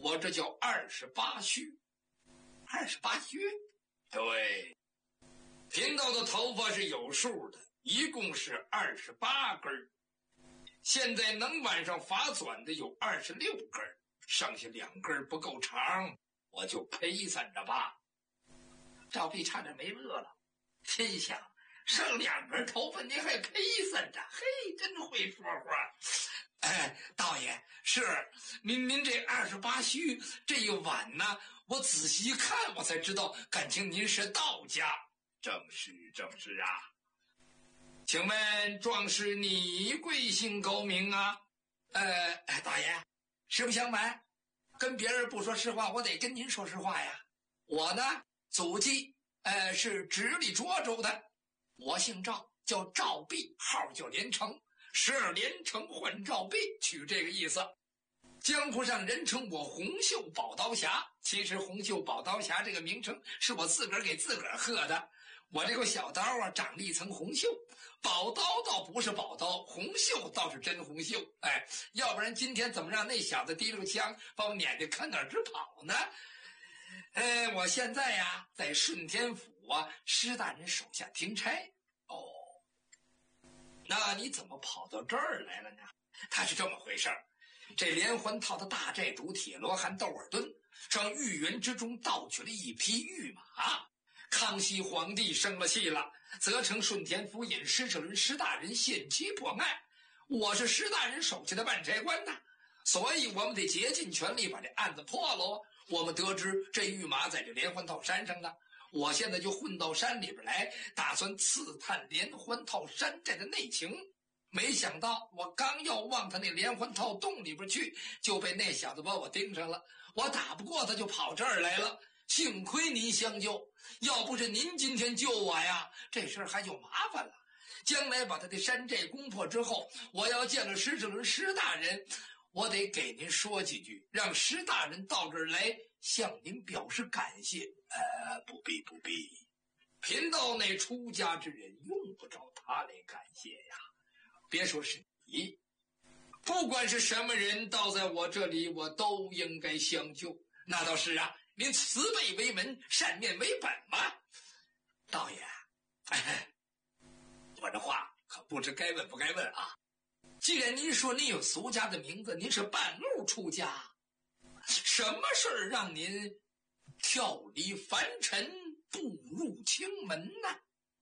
我这叫28须。 28须？ 对，贫道的头发是有数的，一共是28根。现在能往上发短的有26根，剩下2根不够长，我就陪散着吧。 赵弼差点没乐了，心想剩2根头发你还陪散着，嘿，真会说话。道爷， 是您这28须这一碗呢，我仔细一看，我才知道，感情您是道家。 正是啊。 请问壮士你贵姓高名啊？ 道爷，实不相瞒，跟别人不说实话，我得跟您说实话呀。我呢，祖籍是直隶涿州的，我姓赵，叫赵弼，号叫连城，是连城换赵弼，取这个意思。江湖上人称我红袖宝刀侠，其实红袖宝刀侠这个名称是我自个儿给自个儿喝的。我这个小刀啊，长了一层红袖，宝刀倒不是宝刀，红袖倒是真红袖。要不然今天怎么让那小子提溜枪把我撵得看哪儿直跑呢？我现在呀，在顺天府啊施大人手下听差。 哦，那你怎么跑到这儿来了呢？ 他是这么回事儿。这连环套的大寨主铁罗汉窦尔敦上御园之中盗取了一匹御马，康熙皇帝生了气了，责成顺天府尹施舍伦施大人限期破案。我是施大人手下的办差官呐，所以我们得竭尽全力把这案子破喽。我们得知这御马在这连环套山上呢，我现在就混到山里边来，打算刺探连环套山寨的内情。没想到我刚要往他那连环套洞里边去，就被那小子把我盯上了。我打不过他，就跑这儿来了。幸亏您相救，要不是您今天救我呀，这事儿还就麻烦了。将来把他的山寨攻破之后，我要见了施舍伦施大人，我得给您说几句，让施大人到这儿来向您表示感谢。 不必， 贫道那出家之人用不着他来感谢呀。别说是你，不管是什么人到在我这里，我都应该相救。那倒是啊，您慈悲为门，善念为本嘛。道爷，我这话可不知该问不该问啊。既然您说您有俗家的名字，您是半路出家，什么事儿让您跳离凡尘，步入清门呢？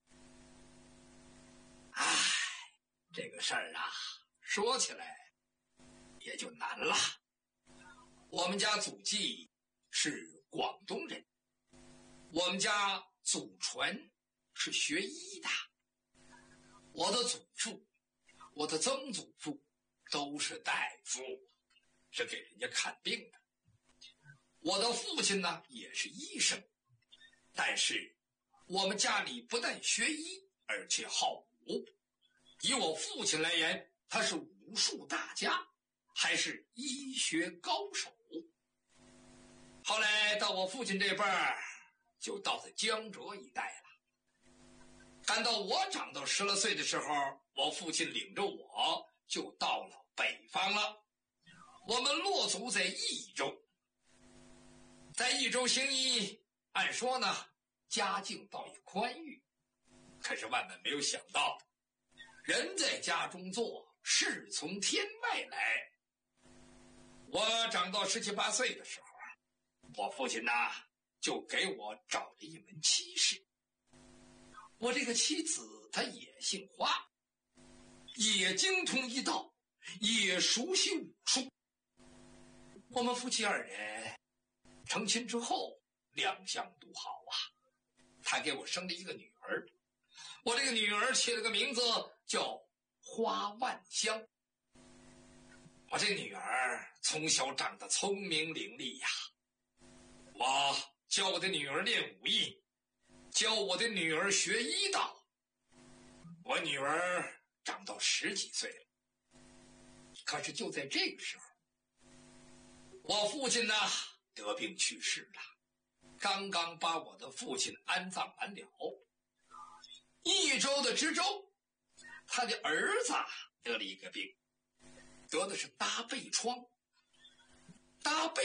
这个事儿啊，说起来也就难了。我们家祖籍是广东人，我们家祖传是学医的，我的祖父、我的曾祖父都是大夫，是给人家看病的。我的父亲呢也是医生，但是我们家里不但学医，而且好武。以我父亲来言，他是武术大家，还是医学高手。后来到我父亲这辈儿，就到了江浙一带了。赶到我长到10来岁的时候，我父亲领着我就到了北方了。我们落足在益州，在益州行医，按说呢家境倒也宽裕，可是万万没有想到，人在家中坐，事从天外来。我长到17、18岁的时候，我父亲呢就给我找了一门妻室。我这个妻子她也姓花，也精通医道，也熟悉武术。我们夫妻2人成亲之后，两相都好啊。他给我生了一个女儿，我这个女儿起了个名字叫花万香。我这女儿从小长得聪明伶俐呀，我教我的女儿练武艺，教我的女儿学医道。我女儿长到10几岁了，可是就在这个时候，我父亲呢得病去世了，刚刚把我的父亲安葬完了。益州的知州，他的儿子得了一个病，得的是搭背疮。搭背